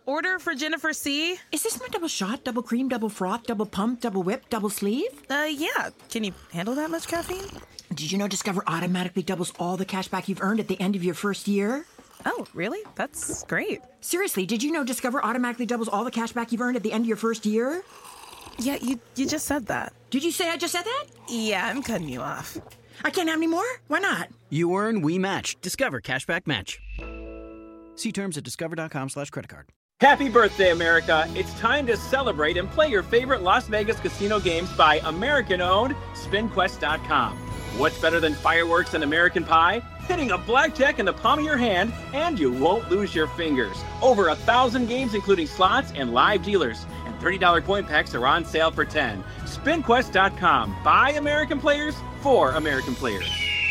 order for Jennifer C. Is this my double shot, double cream, double froth, double pump, double whip, double sleeve? Yeah. Can you handle that much caffeine? Did you know Discover automatically doubles all the cash back you've earned at the end of your first year? Oh, really? That's great. Seriously, did you know Discover automatically doubles all the cash back you've earned at the end of your first year? Yeah, you just said that. Did you say I just said that? Yeah, I'm cutting you off. I can't have any more? Why not? You earn, we match. Discover Cashback Match. See terms at discover.com/creditcard. Happy birthday, America. It's time to celebrate and play your favorite Las Vegas casino games by American-owned SpinQuest.com. What's better than fireworks and American pie? Hitting a blackjack in the palm of your hand, and you won't lose your fingers. Over 1,000 games, including slots and live dealers. And $30 coin packs are on sale for $10. SpinQuest.com. By American players, for American players.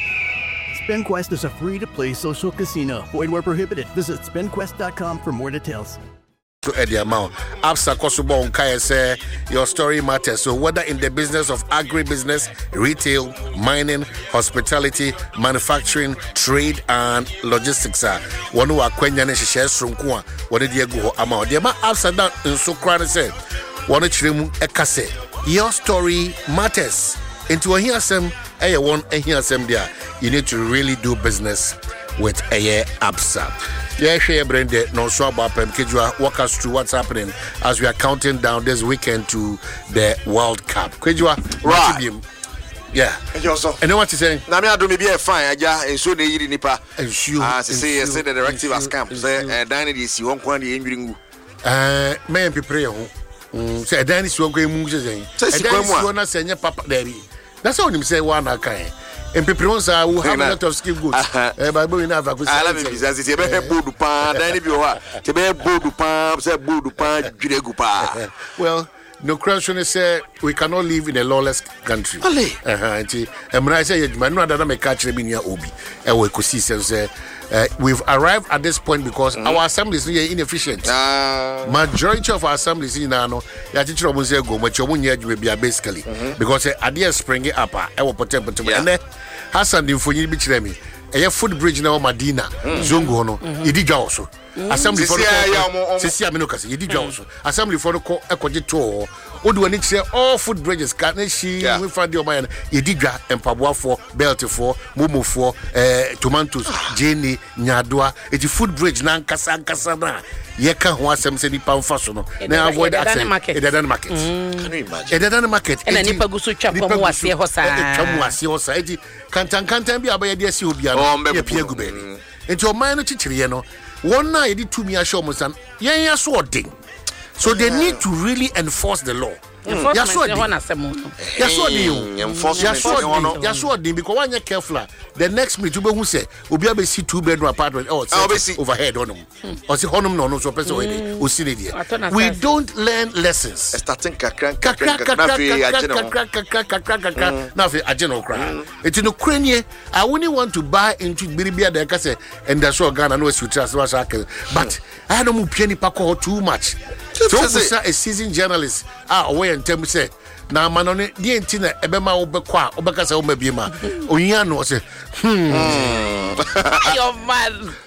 SpinQuest is a free-to-play social casino. Void where prohibited. Visit SpinQuest.com for more details. To add the amount, Absa Kosobo Nkaya say your story matters. So whether in the business of agribusiness, retail, mining, hospitality, manufacturing, trade, and logistics, one who are Kwenyane shares from Kwa, what did you go amount? The amount Absa down in Sokrane say, one chirimu ekase. Your story matters. Into a hearsem, one a hearsem there. You need to really do business with a Absa. Yeah, share Brenda, no so about Kejua. Walk us through what's happening as we are counting down this weekend to the World Cup. Kejua, right? Yeah. And you also. And what you saying? Now me I do me be fine. I and so they eat nipa. Ensure. Say the directive has come. Say Danny is you one the injuring. Me people say Danny is one going to say. Danny is one say papa there. That's all him say one kind. And people who have a lot of skill goods. Bible in Africa. I love it because it's a bodu pan. Danny be what? To be bodu pan. Say bodu pan. Juregu pa. Well, no question say we cannot live in a lawless country. And when I say man, no other make catch me near Obi. And we could see say we've arrived at this point because our assemblies are inefficient. Majority of our assemblies in Nano, ya teacher omo say go, much omo nyɛ adwuma bia basically because idea spring up I will put and then Hassan the phone bi kyerɛ me. A footbridge na o Madina Zongo no yedi dwa also assembly for sisi amino kase yedi dwa also assembly for ko ekoje to o do ani kyerɛ all footbridges ka na shi we find your man yedi dwa empaboa for belt for momo for tomatoes jeni nyadoa eti footbridge na nkasa na ye ka ho asem se nipa mfa so no na avoid accident e dedan market can you imagine e dedan market e na nipa gusu twa ko mo ase ho saa twa mo ase ho saa eti kantan bi abaye de ase obi ano ye pia gubeni enti o man no chichiriye no one na ye di tumi a show mo san yen ya so odin so they need to really enforce the law. Ya so odin because when you careful the next minute you be who say obi abesi 2-bedroom apartment or overhead on them or see honum no so person we see there we don't learn lessons starting na fe ageno kra it no krenye I wouldn't want to buy into biribia there ka say and that's all Ghana no suit as but I don't move penny pako too much so a seasoned journalist away and tell me say na manone die ntina ebema wo bekwa obeka say wo mabie ma onya no say your man